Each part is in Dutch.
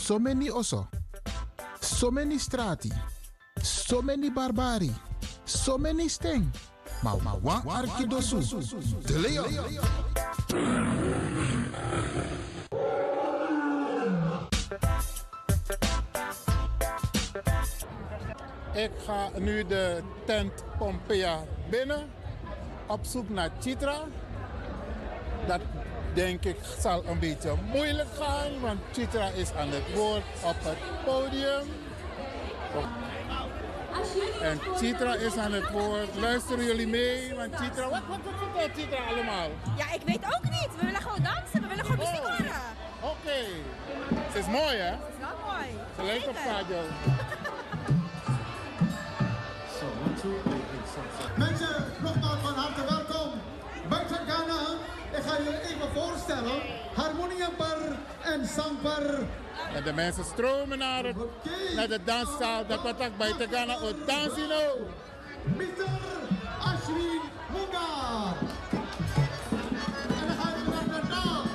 so many oso, so many strati, so many barbari, so many sting. Maar wan arkidosu, de Leon. Ik ga nu de tent Pompeia binnen op zoek naar Chitra. Dat denk ik zal een beetje moeilijk gaan, want Chitra is aan het woord op het podium. En Chitra is aan het woord. Luisteren jullie mee? Want Chitra, wat vertelt Chitra allemaal? Ja, ik weet ook niet. We willen gewoon dansen. We willen gewoon muziek horen. Oké. Het is mooi, hè? Het is wel mooi. Ze lijkt op Kajol. Mensen, nogmaals van harte welkom. Buiten Ghana, ik ga jullie even voorstellen. Harmoniumbar en zangbar. En de mensen stromen naar de danszaal. Dat wat ik buiten Ghana ook dansen nou. Mr. Ashwin Munga. En dan gaan we naar de naam.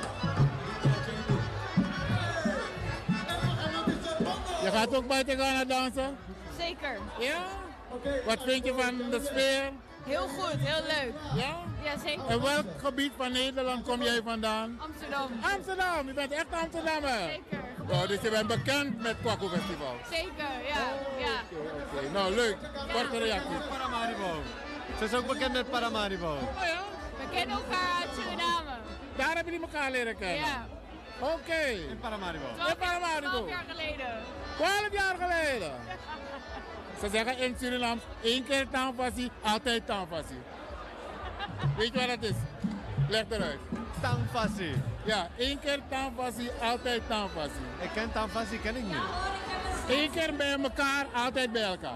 Je gaat ook buiten Ghana dansen? Zeker. Ja? Wat vind je van de sfeer? Heel goed, heel leuk. Ja? Ja, zeker. En welk gebied van Nederland kom jij vandaan? Amsterdam. Amsterdam, je bent echt Amsterdammer. Zeker. Oh, dus je bent bekend met Kwaku Festival. Zeker, ja. Ja. Oké. Nou, leuk. Korte reactie. Paramaribo. Ze is ook bekend met Paramaribo. Oh ja? We kennen elkaar uit Suriname. Daar hebben jullie elkaar leren kennen? Ja. Oké. In Paramaribo. 12 jaar geleden. 12 jaar geleden? Ze zeggen in Suriname, 1 keer tangpassie, altijd tangpassie. Weet je wat dat is? Leg eruit. Tangfasi. Ja, 1 keer tangpassie, altijd tangpassie. Ik ken Tangfasi, ken ik niet. 1 keer bij elkaar, altijd bij elkaar.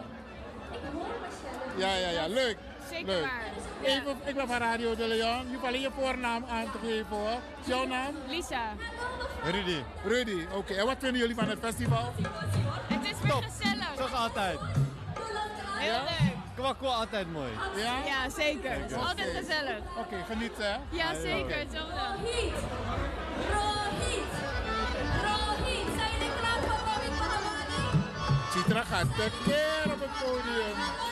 Ja, leuk. Zeker leuk. waar. Ja. Even, ik ben van Radio de Leon. Je hoeft alleen je voornaam aan te geven hoor. Jouw naam? Lisa. Rudy. Rudy, oké. En wat vinden jullie van het festival? Het is weer gezellig. Zoals altijd. Heel Ja? leuk. Kwakko altijd mooi. Ja? Ja, zeker. Het is altijd gezellig. Oké, geniet hè. Ja, zeker. Hetzelfde. Rohit! Zijn jullie klaar voor Rohit Paramani? Chitra gaat tekeer op het podium.